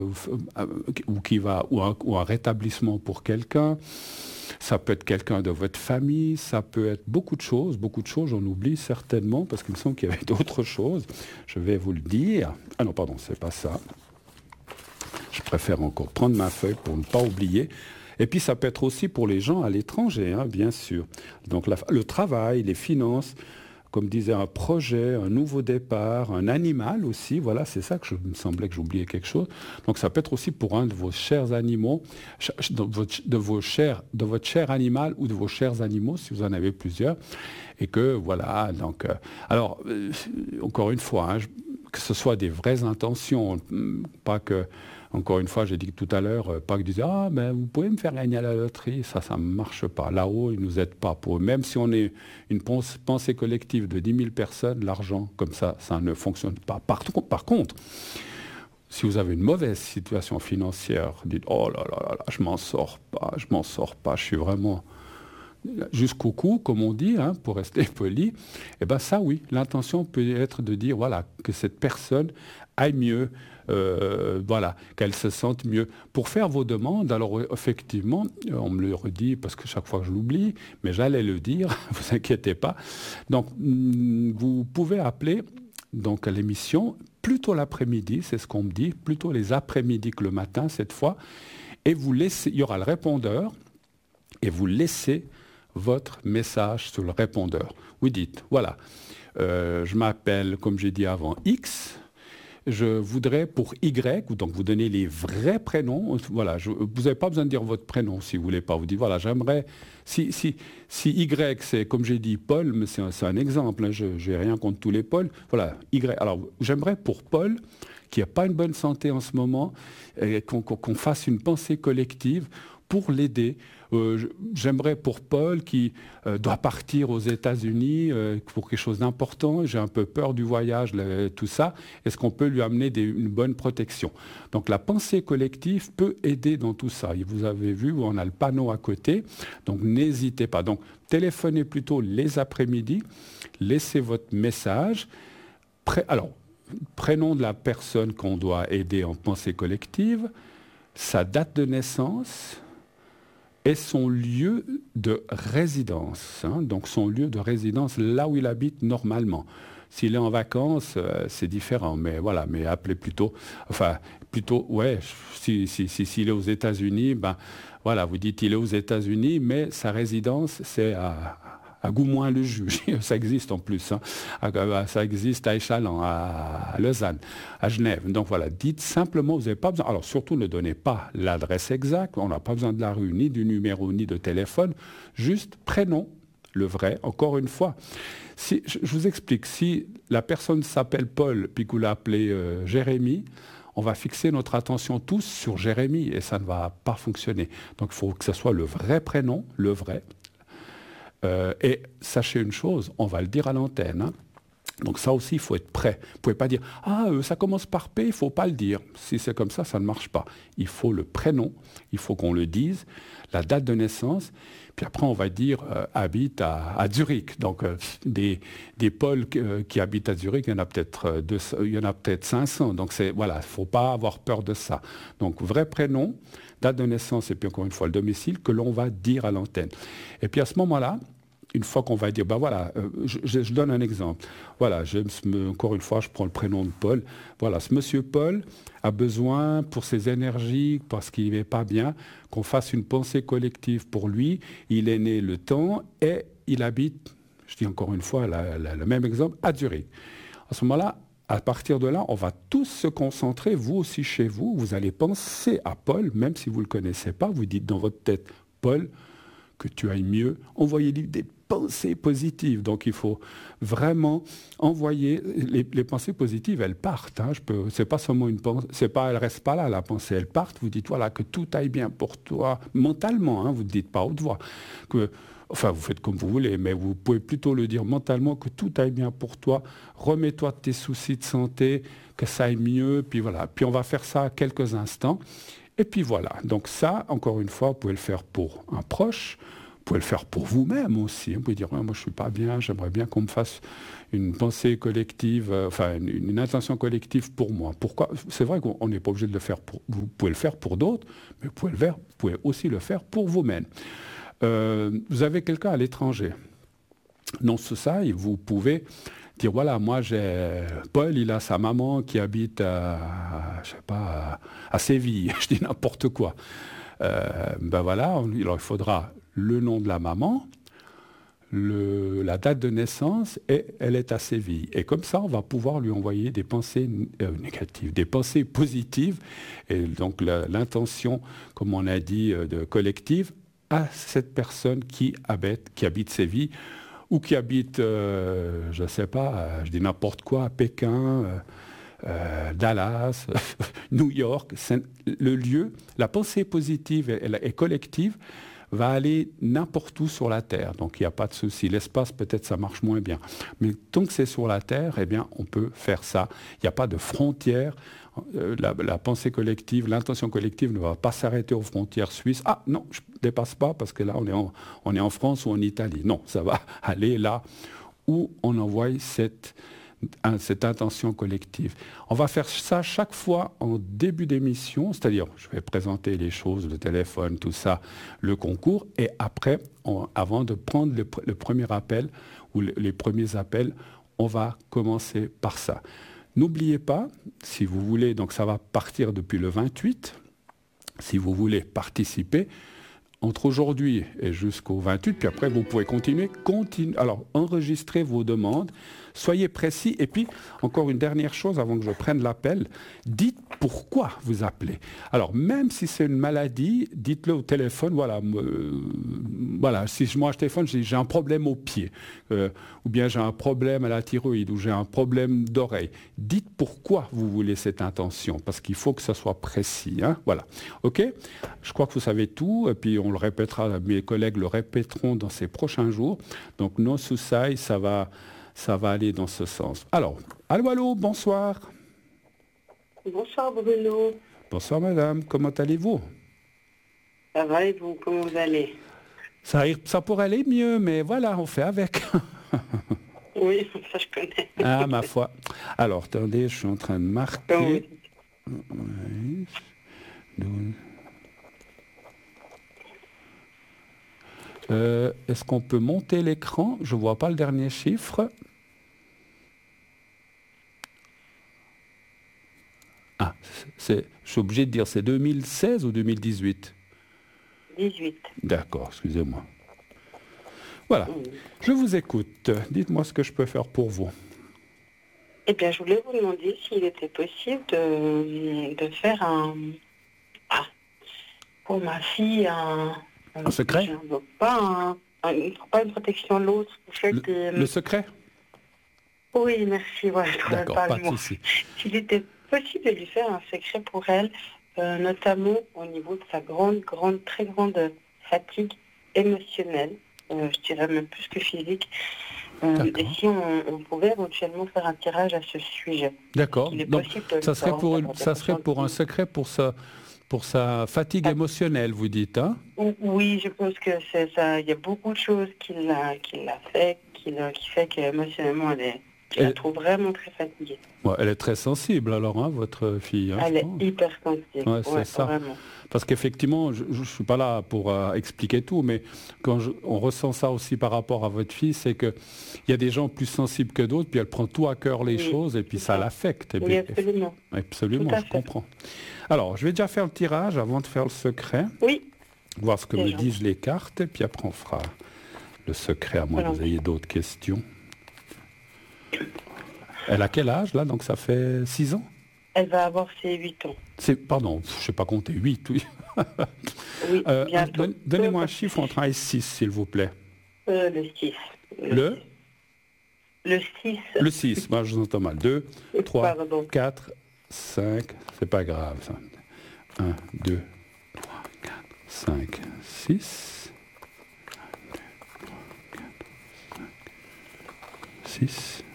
ou un rétablissement pour quelqu'un. Ça peut être quelqu'un de votre famille, ça peut être beaucoup de choses, j'en oublie certainement, parce qu'il me semble qu'il y avait d'autres choses. Je vais vous le dire. Ah non, pardon, c'est pas ça. Je préfère encore prendre ma feuille pour ne pas oublier. Et puis ça peut être aussi pour les gens à l'étranger, hein, bien sûr. Donc le travail, les finances, comme disait un projet, un nouveau départ, un animal aussi, voilà, c'est ça que il me semblait que j'oubliais quelque chose. Donc ça peut être aussi pour un de vos chers animaux, de votre cher animal ou de vos chers animaux, si vous en avez plusieurs. Et que, voilà, donc... encore une fois, hein, que ce soit des vraies intentions, pas que... Encore une fois, j'ai dit tout à l'heure, pas que disait ah ben vous pouvez me faire gagner à la loterie, ça ne marche pas. Là-haut, ils nous aident pas. Même si on est une pensée collective de 10 000 personnes, l'argent comme ça ne fonctionne pas. Par contre, si vous avez une mauvaise situation financière, dites oh là là là, je m'en sors pas, je suis vraiment jusqu'au cou, comme on dit, hein, pour rester poli. Et ben ça oui, l'intention peut être de dire voilà que cette personne aille mieux. Voilà, qu'elle se sente mieux. Pour faire vos demandes, alors effectivement, on me le redit parce que chaque fois je l'oublie, mais j'allais le dire, vous inquiétez pas. Donc, vous pouvez appeler donc, à l'émission plutôt l'après-midi, c'est ce qu'on me dit, plutôt les après-midi que le matin cette fois, et vous laissez, il y aura le répondeur, et vous laissez votre message sur le répondeur. Vous dites, voilà, je m'appelle, comme j'ai dit avant, X. Je voudrais pour Y, donc vous donnez les vrais prénoms, voilà, vous n'avez pas besoin de dire votre prénom si vous ne voulez pas, vous dites voilà, j'aimerais, si Y c'est comme j'ai dit Paul, mais c'est un exemple, hein, je n'ai rien contre tous les Paul, voilà, Y, alors j'aimerais pour Paul, qui n'a pas une bonne santé en ce moment, qu'on fasse une pensée collective pour l'aider. J'aimerais pour Paul qui doit partir aux États-Unis pour quelque chose d'important. J'ai un peu peur du voyage, tout ça. Est-ce qu'on peut lui amener une bonne protection? Donc la pensée collective peut aider dans tout ça. Et vous avez vu, on a le panneau à côté. Donc n'hésitez pas. Donc téléphonez plutôt les après-midi. Laissez votre message. Alors, prénom de la personne qu'on doit aider en pensée collective, sa date de naissance et son lieu de résidence. Hein, donc son lieu de résidence, là où il habite normalement. S'il est en vacances, c'est différent. Mais voilà, mais appelez plutôt, ouais, s'il est aux États-Unis, ben voilà, vous dites il est aux États-Unis, mais sa résidence, c'est à Goumoin-le-Juge, ça existe en plus, hein. Ça existe à Échallens, à Lausanne, à Genève. Donc voilà, dites simplement, vous n'avez pas besoin, alors surtout ne donnez pas l'adresse exacte, on n'a pas besoin de la rue, ni du numéro, ni de téléphone, juste prénom, le vrai, encore une fois. Je vous explique, si la personne s'appelle Paul, puis que vous l'appelez Jérémy, on va fixer notre attention tous sur Jérémy, et ça ne va pas fonctionner. Donc il faut que ce soit le vrai prénom, le vrai. Et sachez une chose, on va le dire à l'antenne. Hein. Donc ça aussi, il faut être prêt. Vous ne pouvez pas dire « Ah, ça commence par P, il ne faut pas le dire ». Si c'est comme ça ne marche pas. Il faut le prénom, il faut qu'on le dise, la date de naissance, puis après on va dire habite à Zurich. Donc des Pauls qui habitent à Zurich, il y en a peut-être 500. Donc voilà, il ne faut pas avoir peur de ça. Donc vrai prénom, date de naissance et puis encore une fois le domicile que l'on va dire à l'antenne. Et puis à ce moment-là, une fois qu'on va dire, ben voilà, je donne un exemple. Voilà, encore une fois, je prends le prénom de Paul. Voilà, ce monsieur Paul a besoin pour ses énergies, parce qu'il n'est pas bien, qu'on fasse une pensée collective pour lui. Il est né le temps et il habite, je dis encore une fois le même exemple, à Zurich. À ce moment-là, à partir de là, on va tous se concentrer, vous aussi chez vous, vous allez penser à Paul, même si vous ne le connaissez pas, vous dites dans votre tête, Paul, que tu ailles mieux, envoyez-lui des pensées positives. Donc il faut vraiment envoyer les pensées positives, elles partent. Hein. C'est pas seulement une pensée, elle reste pas là la pensée, elles partent. Vous dites voilà que tout aille bien pour toi mentalement. Hein, vous ne dites pas à haute voix vous faites comme vous voulez, mais vous pouvez plutôt le dire mentalement que tout aille bien pour toi. Remets-toi de tes soucis de santé, que ça aille mieux. Puis voilà. Puis on va faire ça quelques instants. Et puis voilà. Donc ça, encore une fois, vous pouvez le faire pour un proche, Vous pouvez le faire pour vous-même aussi. Vous pouvez dire, ouais, moi je ne suis pas bien, j'aimerais bien qu'on me fasse une pensée collective, une intention collective pour moi. Pourquoi? C'est vrai qu'on n'est pas obligé de le faire pour vous. Pouvez le faire pour d'autres, mais vous pouvez aussi le faire pour vous-même. Vous avez quelqu'un à l'étranger. Non, c'est ça, et vous pouvez dire, voilà, moi j'ai Paul, il a sa maman qui habite je sais pas, à Séville, je dis n'importe quoi. Ben voilà, alors il faudra le nom de la maman, la date de naissance, et elle est à Séville. Et comme ça, on va pouvoir lui envoyer des pensées négatives, des pensées positives, et donc l'intention, comme on a dit, de collective, à cette personne qui habite Séville, ou qui habite, je ne sais pas, je dis n'importe quoi, à Pékin, Dallas, New York. Le lieu, la pensée positive et collective va aller n'importe où sur la Terre. Donc il n'y a pas de souci. L'espace, peut-être, ça marche moins bien. Mais tant que c'est sur la Terre, eh bien, on peut faire ça. Il n'y a pas de frontières. La pensée collective, l'intention collective ne va pas s'arrêter aux frontières suisses. Ah non, je ne dépasse pas parce que là, on est en France ou en Italie. Non, ça va aller là où on envoie cette intention collective. On va faire ça chaque fois en début d'émission, c'est-à-dire je vais présenter les choses, le téléphone, tout ça, le concours, et après, avant de prendre le premier appel ou les premiers appels, on va commencer par ça. N'oubliez pas, si vous voulez, donc ça va partir depuis le 28, si vous voulez participer, entre aujourd'hui et jusqu'au 28, puis après vous pouvez continuer. Alors, enregistrez vos demandes, soyez précis, et puis, encore une dernière chose avant que je prenne l'appel, dites pourquoi vous appelez. Alors, même si c'est une maladie, dites-le au téléphone, voilà, si moi je téléphone, je dis j'ai un problème au pied, ou bien j'ai un problème à la thyroïde, ou j'ai un problème d'oreille. Dites pourquoi vous voulez cette intention, parce qu'il faut que ça soit précis. Hein, voilà, ok? Je crois que vous savez tout, et puis on le répétera, mes collègues le répéteront dans ces prochains jours. Donc, non soucis, ça va aller dans ce sens. Alors, allô, bonsoir. Bonsoir Bruno. Bonsoir madame, comment allez-vous? Ça va et vous, comment vous allez? Ça pourrait aller mieux, mais voilà, on fait avec. Oui, ça je connais. Ah, ma foi. Alors, attendez, je suis en train de marquer. Oui. Est-ce qu'on peut monter l'écran? Je ne vois pas le dernier chiffre. Ah, je suis obligé de dire, c'est 2016 ou 2018? 18. D'accord, excusez-moi. Voilà, je vous écoute. Dites-moi ce que je peux faire pour vous. Eh bien, je voulais vous demander s'il était possible de faire pour ma fille, un secret? Pas une protection de l'autre. Le secret? Oui, merci. Voilà, je trouvais D'accord, pas pas le de mot. souci. S'il était possible de lui faire un secret pour elle, notamment au niveau de sa très grande fatigue émotionnelle, je dirais même plus que physique. Et si on pouvait éventuellement faire un tirage à ce sujet. D'accord. Donc, ça serait pour un secret pour sa fatigue émotionnelle, vous dites, hein? Oui, je pense que c'est ça. Il y a beaucoup de choses qui fait qu'émotionnellement, je la trouve vraiment très fatiguée. Ouais, elle est très sensible alors, hein, votre fille. Hein, elle est hyper sensible. Ouais, c'est ça. Vraiment. Parce qu'effectivement, je ne suis pas là pour expliquer tout, mais quand on ressent ça aussi par rapport à votre fille, c'est qu'il y a des gens plus sensibles que d'autres, puis elle prend tout à cœur les choses, et puis ça l'affecte. Oui, absolument. Absolument, je comprends. Alors, je vais déjà faire le tirage avant de faire le secret. Oui. Voir ce que me disent les cartes, et puis après on fera le secret, à moins que vous ayez d'autres questions. Elle a quel âge, là? Donc ça fait 6 ans? Elle va avoir ses 8 ans. Pardon, je ne sais pas compter, 8, oui. Oui, donnez-moi un chiffre entre 1 et 6, s'il vous plaît. Le 6. Le 6. Le 6, moi je vous entends mal. 2, 3, 4, 5, c'est pas grave ça. 1, 2, 3, 4, 5, 6. 6.